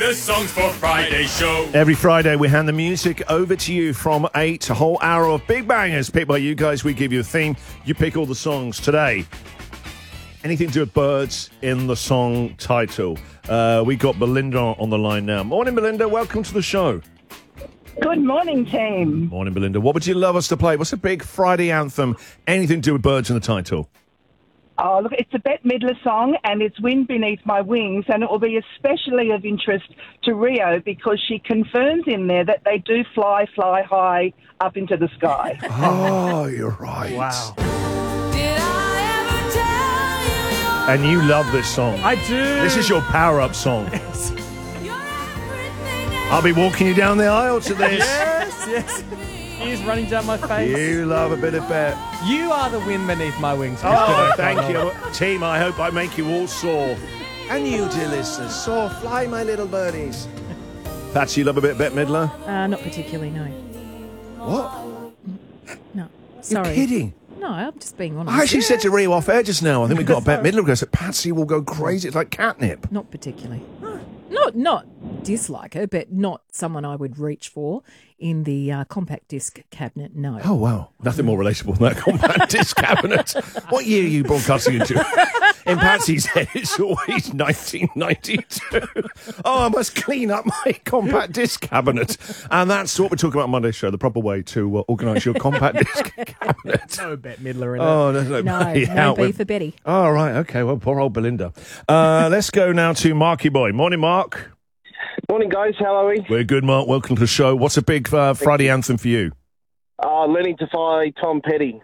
The Songs for Friday show. Every Friday, we hand the music over to you from 8, a whole hour of big bangers picked by you guys. We give you a theme. You pick all the songs. Today, anything to do with birds in the song title. We got Belinda on the line now. Morning, Belinda. Welcome to the show. Good morning, team. Morning, Belinda. What would you love us to play? What's a big Friday anthem? Anything to do with birds in the title? Oh, look, it's a Bette Midler song, and it's Wind Beneath My Wings, and it will be especially of interest to Rio because she confirms in there that they do fly high up into the sky. Oh, you're right. Wow. And you love this song. I do. This is your power-up song. I'll be walking you down the aisle to this. Yes. Tears running down my face. You love a bit of Bette. You are the wind beneath my wings. Oh, thank you. Team, I hope I make you all soar. And you, dear listeners, soar, fly, my little birdies. Patsy, you love a bit of Bette Midler? Not particularly, no. What? No. Sorry. You're kidding? No, I'm just being honest. I actually said to Rio off air just now, I think we got a Bette Midler because Patsy will go crazy. It's like catnip. Not particularly. Not dislike her, but not someone I would reach for in the compact disc cabinet, no. Oh, wow. Nothing more relatable than that compact disc cabinet. What year are you broadcasting into? In Patsy's head, it's always 1992. Oh, I must clean up my compact disc cabinet. And that's what we're talking about on Monday's show, the proper way to organise your compact disc cabinet. No Bette Midler in Oh, No B for Betty. Oh, right. Okay. Well, poor old Belinda. Let's go now to Marky Boy. Morning, Mark. Morning, guys. How are we? We're good, Mark. Welcome to the show. What's a big Friday anthem for you? Learning to Fly, Tom Petty.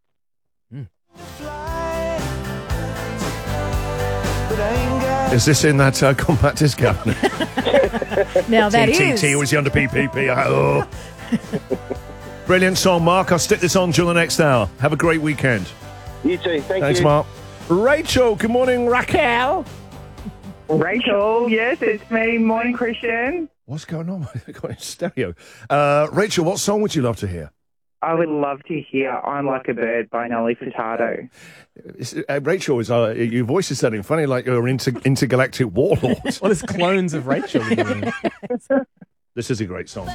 Is this in that compact disc cabinet? Now that is. TTT was under PPP. Oh. Brilliant song, Mark. I'll stick this on during the next hour. Have a great weekend. You too. Thanks, you. Mark. Rachel, good morning, Raquel. Rachel, yes, it's me. Morning, Christian. What's going on? I got it in stereo. Rachel, what song would you love to hear? I would love to hear I'm Like a Bird by Nelly Furtado. Rachel, your voice is sounding funny, like you're an intergalactic warlord. Well, there's clones of Rachel. This is a great song.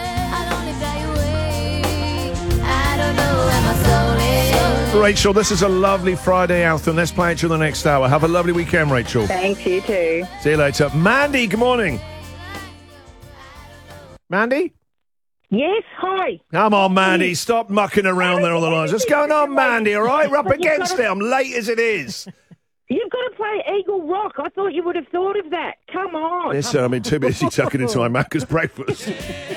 Rachel, this is a lovely Friday anthem. Let's play it till the next hour. Have a lovely weekend, Rachel. Thanks, you too. See you later. Mandy, good morning. Mandy? Yes, hi. Come on, Mandy. Stop mucking around there on the lines. What's going on, Mandy, all right? We're up against it. I'm late as it is. You've got to play Eagle Rock. I thought you would have thought of that. Come on. Listen, I'm too busy tucking into my Macca's breakfast.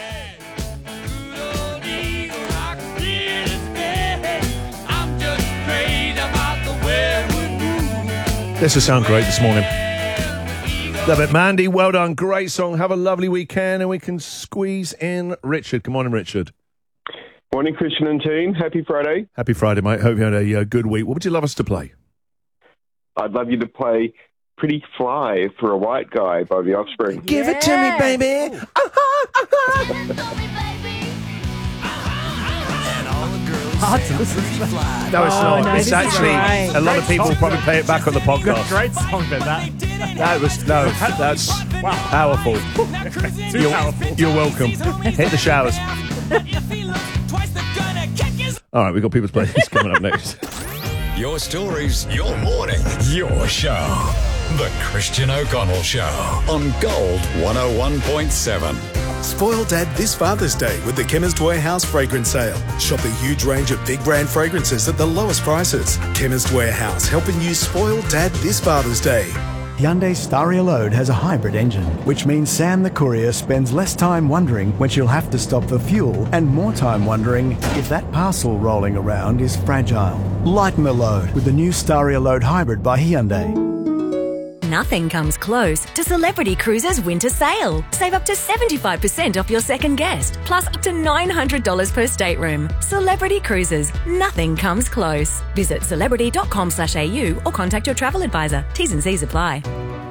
This will sound great this morning. Love it, Mandy. Well done. Great song. Have a lovely weekend, and we can squeeze in Richard. Good morning, Richard. Morning, Christian and team. Happy Friday. Happy Friday, mate. Hope you had a good week. What would you love us to play? I'd love you to play Pretty Fly for a White Guy by The Offspring. Give it to me, baby. Hard to listen to that. No, it's not. no, It's this is actually, great. a lot of people probably play it back on the podcast. Great song, but that's powerful. too powerful. You're welcome. Hit the showers. All right, we've got People's Places coming up next. Your stories, your morning, your show. The Christian O'Connell Show on Gold 101.7. Spoil Dad this Father's Day with the Chemist Warehouse fragrance sale. Shop a huge range of big brand fragrances at the lowest prices. Chemist Warehouse, helping you spoil Dad this Father's Day. Hyundai Staria Load has a hybrid engine, which means Sam the courier spends less time wondering when she'll have to stop for fuel and more time wondering if that parcel rolling around is fragile. Lighten the load with the new Staria Load Hybrid by Hyundai. Nothing comes close to Celebrity Cruises Winter Sale. Save up to 75% off your second guest, plus up to $900 per stateroom. Celebrity Cruises. Nothing comes close. Visit celebrity.com.au or contact your travel advisor. T's and C's apply.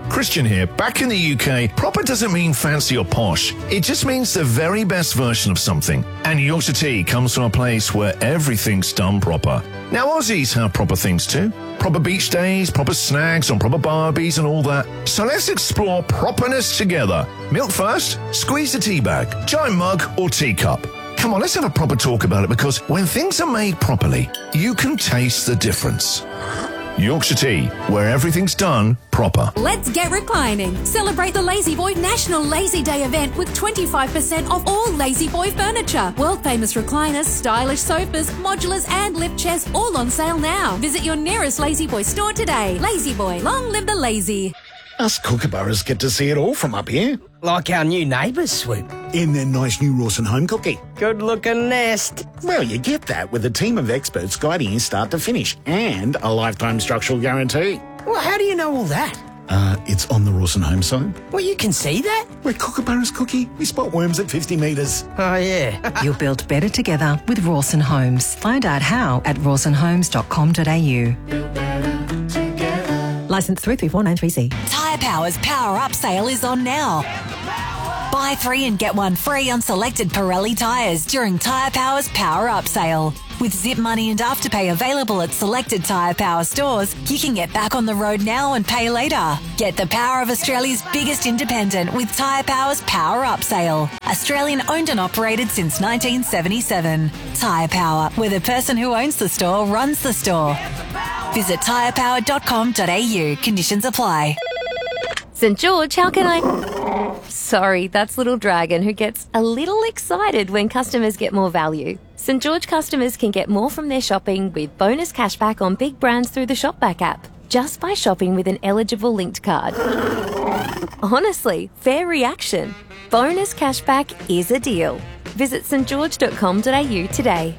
Christian here. Back in the UK, proper doesn't mean fancy or posh. It just means the very best version of something. And Yorkshire Tea comes from a place where everything's done proper. Now, Aussies have proper things too. Proper beach days, proper snags on proper barbies and all that. So let's explore properness together. Milk first, squeeze the tea bag, giant mug or teacup. Come on, let's have a proper talk about it, because when things are made properly, you can taste the difference. Yorkshire Tea, where everything's done proper. Let's get reclining. Celebrate the Lazy Boy National Lazy Day event with 25% off all Lazy Boy furniture. World famous recliners, stylish sofas, modulars and lift chairs all on sale now. Visit your nearest Lazy Boy store today. Lazy Boy, long live the lazy. Us kookaburras get to see it all from up here. Like our new neighbours, Swoop. In their nice new Rawson home cookie. Good-looking nest. Well, you get that with a team of experts guiding you start to finish and a lifetime structural guarantee. Well, how do you know all that? It's on the Rawson home site. Well, you can see that? We're kookaburras, Cookie. We spot worms at 50 metres. Oh, yeah. You'll build better together with Rawson Homes. Find out how at rawsonhomes.com.au. Licence 334930C. Tyre Power's Power Up sale is on now. Buy 3 and get 1 free on selected Pirelli tyres during Tyre Power's Power Up sale. With Zip Money and Afterpay available at selected Tyre Power stores, you can get back on the road now and pay later. Get the power of Australia's biggest independent with Tyre Power's Power Up sale. Australian owned and operated since 1977. Tyre Power, where the person who owns the store runs the store. Visit tyrepower.com.au. Conditions apply. St. George, how can I... Sorry, that's Little Dragon, who gets a little excited when customers get more value. St. George customers can get more from their shopping with bonus cashback on big brands through the Shopback app, just by shopping with an eligible linked card. Honestly, fair reaction. Bonus cashback is a deal. Visit stgeorge.com.au today.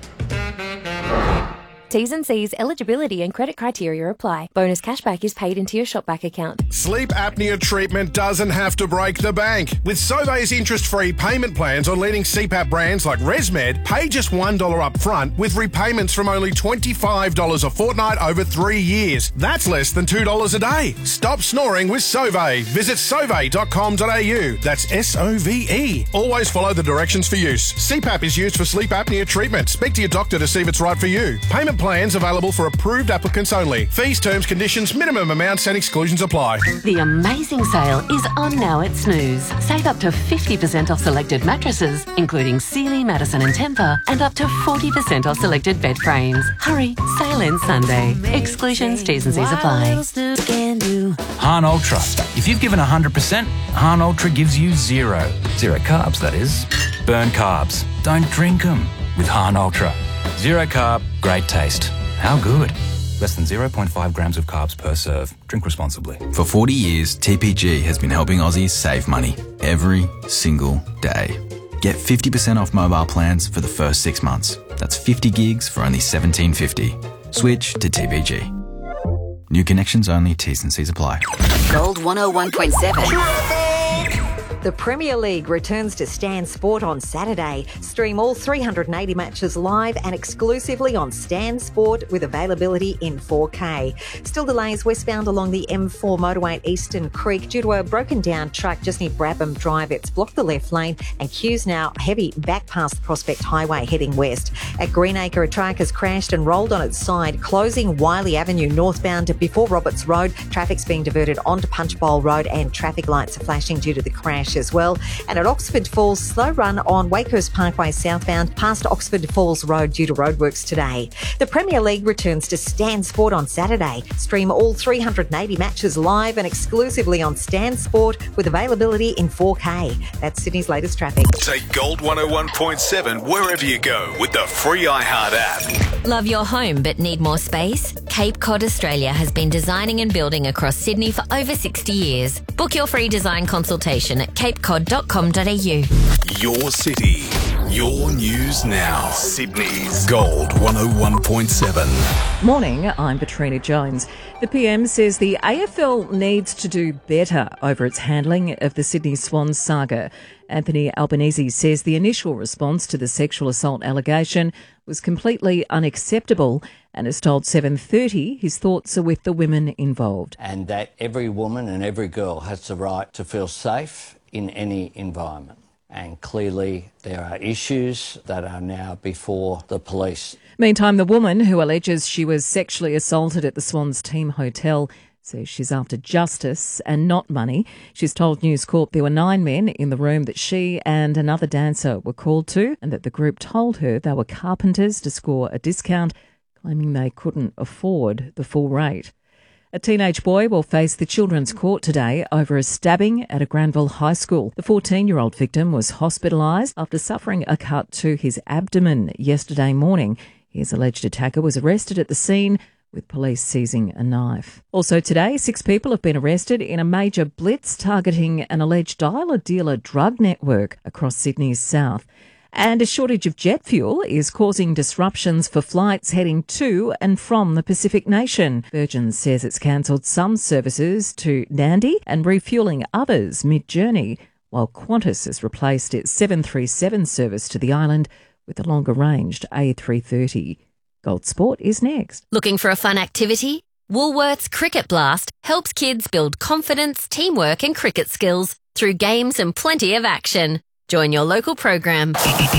T's and C's, eligibility and credit criteria apply. Bonus cashback is paid into your Shopback account. Sleep apnea treatment doesn't have to break the bank. With Sauve's interest-free payment plans on leading CPAP brands like ResMed, pay just $1 up front with repayments from only $25 a fortnight over 3 years. That's less than $2 a day. Stop snoring with Sauve. Visit sauve.com.au. That's SOVE. Always follow the directions for use. CPAP is used for sleep apnea treatment. Speak to your doctor to see if it's right for you. Payment plans available for approved applicants only. Fees, terms, conditions, minimum amounts and exclusions apply. The amazing sale is on now at Snooze. Save up to 50% off selected mattresses, including Sealy, Madison and Tempur, and up to 40% off selected bed frames. Hurry, sale ends Sunday. Exclusions, T's and C's apply. Han Ultra. If you've given 100%, Han Ultra gives you zero. Zero carbs, that is. Burn carbs. Don't drink them with Han Ultra. Zero carb, great taste. How good? Less than 0.5 grams of carbs per serve. Drink responsibly. For 40 years, TPG has been helping Aussies save money every single day. Get 50% off mobile plans for the first 6 months. That's 50 gigs for only $17.50. Switch to TPG. New connections only, T's and C's apply. Gold 101.7. The Premier League returns to Stan Sport on Saturday. Stream all 380 matches live and exclusively on Stan Sport with availability in 4K. Still delays westbound along the M4 motorway at Eastern Creek due to a broken down truck just near Brabham Drive. It's blocked the left lane and queues now heavy back past the Prospect Highway heading west. At Greenacre, a truck has crashed and rolled on its side, closing Wiley Avenue northbound before Roberts Road. Traffic's being diverted onto Punchbowl Road and traffic lights are flashing due to the crash as well. And at Oxford Falls, slow run on Wakehurst Parkway southbound past Oxford Falls Road due to roadworks today. The Premier League returns to Stan Sport on Saturday. Stream all 380 matches live and exclusively on Stan Sport with availability in 4K. That's Sydney's latest traffic. Take Gold 101.7 wherever you go with the free iHeart app. Love your home but need more space? Cape Cod Australia has been designing and building across Sydney for over 60 years. Book your free design consultation at capecod.com.au. Your city, Your news now. Sydney's Gold 101.7. Morning, I'm Katrina Jones. The PM says the AFL needs to do better over its handling of the Sydney Swans saga. Anthony Albanese says the initial response to the sexual assault allegation was completely unacceptable and has told 7:30 his thoughts are with the women involved. And that every woman and every girl has the right to feel safe in any environment. And clearly there are issues that are now before the police. Meantime, the woman who alleges she was sexually assaulted at the Swans team hotel says she's after justice and not money. She's told News Corp there were 9 men in the room that she and another dancer were called to, and that the group told her they were carpenters to score a discount, claiming they couldn't afford the full rate. A teenage boy will face the Children's Court today over a stabbing at a Granville High School. The 14-year-old victim was hospitalised after suffering a cut to his abdomen yesterday morning. His alleged attacker was arrested at the scene, with police seizing a knife. Also today, 6 people have been arrested in a major blitz targeting an alleged dialer-dealer drug network across Sydney's south. And a shortage of jet fuel is causing disruptions for flights heading to and from the Pacific Nation. Virgin says it's cancelled some services to Nandi and refuelling others mid-journey, while Qantas has replaced its 737 service to the island with a longer-ranged A330. Gold Sport is next. Looking for a fun activity? Woolworths Cricket Blast helps kids build confidence, teamwork and cricket skills through games and plenty of action. Join your local program.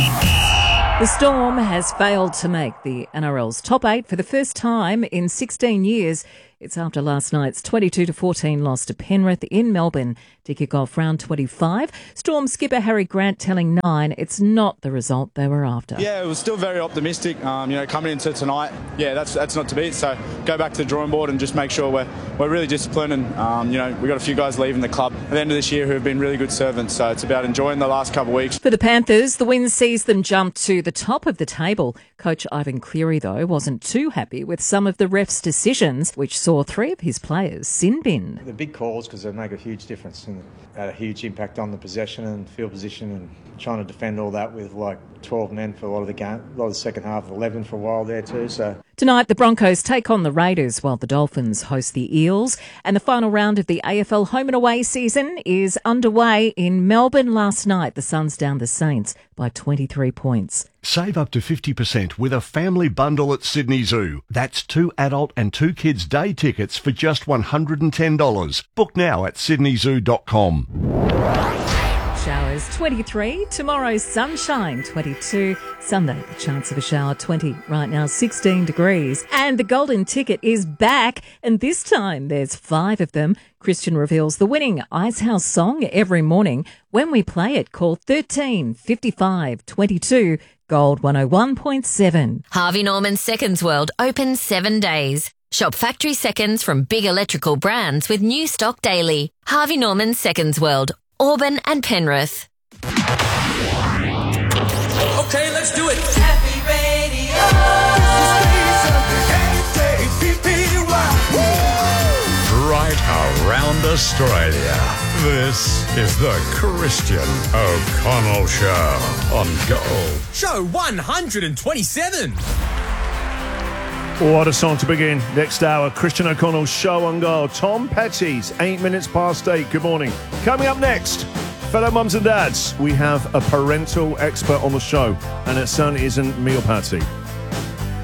The Storm has failed to make the NRL's top 8 for the first time in 16 years. It's after last night's 22-14 loss to Penrith in Melbourne to kick off round 25. Storm skipper Harry Grant telling Nine it's not the result they were after. Yeah, it was still very optimistic. Coming into tonight, that's not to beat. So go back to the drawing board and just make sure we're really disciplined. And we got a few guys leaving the club at the end of this year who have been really good servants. So it's about enjoying the last couple of weeks. For the Panthers, the win sees them jump to the top of the table. Coach Ivan Cleary, though, wasn't too happy with some of the refs' decisions, which saw 3 of his players sin-binned. The big calls, because they make a huge difference and had a huge impact on the possession and field position, and trying to defend all that with like 12 men for a lot of the game, a lot of the second half, 11 for a while there too. So tonight, the Broncos take on the Raiders while the Dolphins host the Eels. And the final round of the AFL home and away season is underway in Melbourne last night. The Suns downed the Saints by 23 points. Save up to 50% with a family bundle at Sydney Zoo. That's 2 adult and 2 kids day tickets for just $110. Book now at sydneyzoo.com. Showers 23, tomorrow's sunshine 22, Sunday the chance of a shower 20, right now 16 degrees. And the golden ticket is back, and this time there's 5 of them. Christian reveals the winning Icehouse song every morning when we play it. Call 13 55 22, Gold 101.7. Harvey Norman Seconds World open 7 days. Shop factory seconds from big electrical brands with new stock daily. Harvey Norman Seconds World, Auburn and Penrith. Okay, let's do it. Happy Radio. Right around Australia. This is the Christian O'Connell Show on Gold. Show 127. What a song to begin. Next hour, Christian O'Connell's Show on Gold. Tom Petty's 8 minutes past 8. Good morning. Coming up next, fellow mums and dads, we have a parental expert on the show, and it certainly isn't me or Patsy.